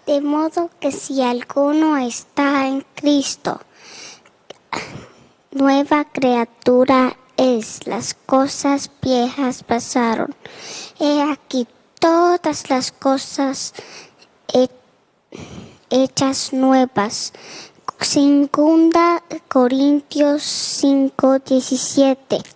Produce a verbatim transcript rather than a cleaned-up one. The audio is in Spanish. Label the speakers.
Speaker 1: De modo que si alguno está en Cristo, nueva criatura es. Las cosas viejas pasaron. He aquí todas las cosas he- hechas nuevas. Segunda Corintios cinco, diecisiete.